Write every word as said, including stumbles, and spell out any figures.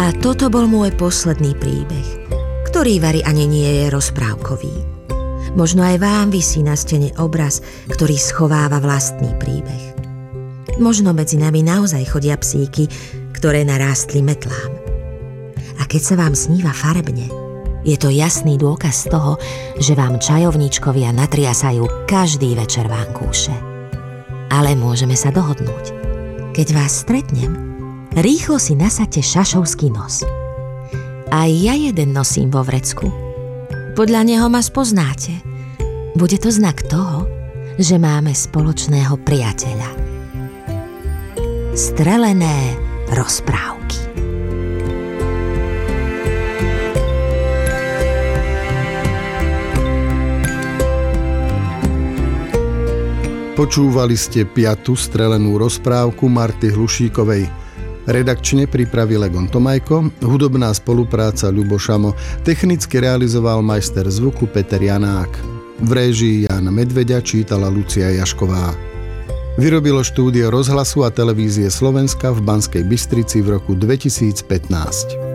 A toto bol môj posledný príbeh, ktorý vari ani nie je rozprávkový. Možno aj vám visí na stene obraz, ktorý schováva vlastný príbeh. Možno medzi nami naozaj chodia psíky, ktoré narástli metlám. A keď sa vám sníva farebne, je to jasný dôkaz toho, že vám čajovníčkovia natriasajú každý večer vankúše. Ale môžeme sa dohodnúť. Keď vás stretnem, rýchlo si nasaďte šašovský nos. Aj ja jeden nosím vo vrecku. Podľa neho ma spoznáte. Bude to znak toho, že máme spoločného priateľa. Strelené rozprávky. Počúvali ste piatu strelenú rozprávku Marty Hlušíkovej. Redakčne pripravil Egon Tomajko, hudobná spolupráca Ľubo Šamo, technicky realizoval majster zvuku Peter Janák. V réžii Jána Medveďa čítala Lucia Jašková. Vyrobilo štúdio Rozhlasu a televízie Slovenska v Banskej Bystrici v roku dvetisícpätnásť.